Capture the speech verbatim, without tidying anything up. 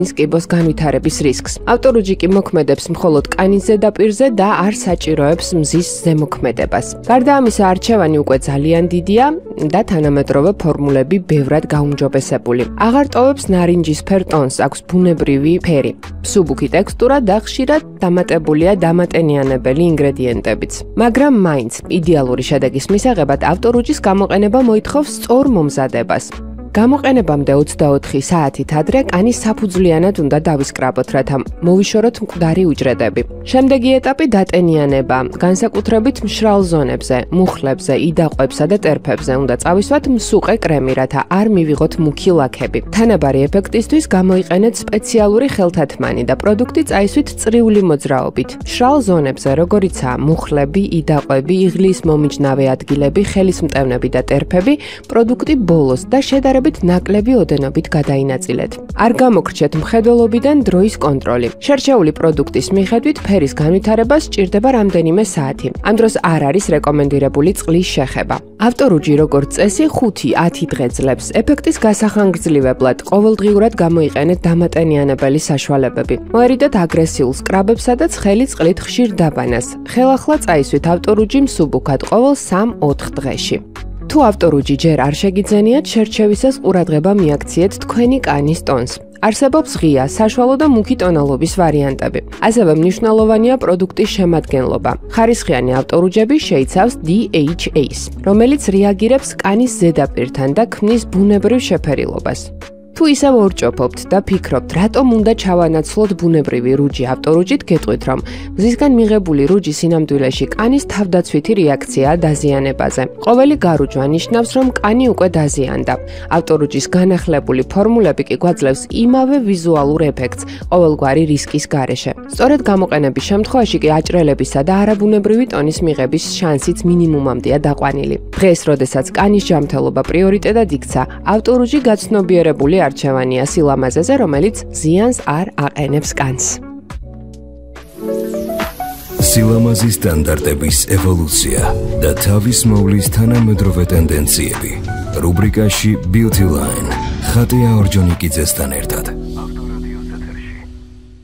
კიბოს განვითარების რისკს. ავტორუჯი კი მოქმედებს მხოლოდ კანის ზედაპირზე და არ საჭიროებს მზის ზემოქმედებას. გარდა ამისა, არჩევანი უკვე ძალიან დიდია და თანამედროვე ფორმულები ბევრად გაუმჯობესებული. აღარ ტოვებს ნარინჯისფერ ტონს, აქვს ბუნებრივი ფერი, მსუბუქი ტექსტურა და ხშირად დამატებულია დამატენიანებელი ინგრედიენტებიც. მაგრამ მაინც იდეალური შედეგის მისაღებად ავტორუჯის გამოყენება მოითხოვს სწორ მომზადებას. გამოყენებამდე ოცდაოთხი საათით ადრე კანი საფუძვლიანად უნდა დავისკრაბოთ, რათა მოვიშოროთ მკვდარი უჯრედები. შემდეგი ეტაპი დატენიანება. განსაკუთრებით მშრალ ზონებზე, მუხლებზე, იდაყვებსა და ტერფებზე უნდა წავისვათ მსუყე კრემი, რათა არ მივიღოთ მუქი ლაქები. თანაბარი ეფექტისთვის გამოიყენეთ სპეციალური ხელთათმანი და პროდუქტი წაისვით წრიული მოძრაობით. მშრალ ზონებზე, როგორიცაა მუხლები, იდაყვები, იღლის მომიჯნავე ადგილები, ხელისმტევნები და ტერფები, პროდუქტი ბოლოს და შედარებით ნაკლები ოდენობით გადაინაწილეთ. არ გამოგრჩეთ მხედველობიდან დროის კონტროლი. შერჩეული პროდუქტის მიხედვით ფერის განვითარება სჭირდება რამდენიმე საათი. ამ დროს არ არის რეკომენდირებული წყლის შეხება. ავტორუჯი როგორც წესი ხუთი ათი დღე ძლებს. ეფექტის გასახანგრძლივებლად ყოველდღიურად გამოიყენეთ დამატენიანებელი საშუალებები. მოერიდეთ აგრესიულ სკრაბებსა და ცხელი წყლით ხშირ დაბანას. ხელახლა წაისვით ავტორუჯი მსუბუქად ყოველ სამ ოთხ დღეში. თუ ავტორუჯი ჯერ არ შეგიძენიათ, შერჩევისას ყურადღება მიაქციეთ თქვენი კანის ტონს. არსებობს ღია, საშუალო და მუქი ტონალობის ვარიანტები. ასევე მნიშვნელოვანია პროდუქტის შემადგენლობა. ხარისხიანი ავტორუჯები შეიცავს დი ეიჩ ეის, რომელიც რეაგირებს კანის ზედაპირთან და ქმნის ბუნებრივ შეფერილობას. თუ ისევ ორჭოფობთ და ფიქრობთ, რატომ უნდა ჩავანაცვლოთ ბუნებრივი რუჯი ავტორუჯით, გეტყვით, რომ მზისგან მიღებული რუჯი სინამდვილეში კანის თავდაცვითი რეაქციაა დაზიანებაზე. ყოველი გარუჯვა ნიშნავს, რომ კანი უკვე დაზიანდა. ავტორუჯის განახლებული ფორმულები კი გვაძლევს იმავე ვიზუალურ ეფექტს ყოველგვარი რისკის გარეშე. სწორედ გამოყენების შემთხვევაში კი აჭრელებისა და არაბუნებრივი ტონის მიღების შანსიც მინიმუმამდეა დაყვანილი. დღეს, როდესაც კანის ჯანმრთელობა პრიორიტეტად იქცა, ავტორუჯი გაცნობიერებული არჩევანია სილამაზეზე, რომელიც ზიანს არ აყენებს კანს. სილამაზის სტანდარტების ევოლუცია და თავის მოვლის თანამედროვე ტენდენციები. რუბრიკაში Beauty Line ხატია ორჯონიკიძესთან ერთად.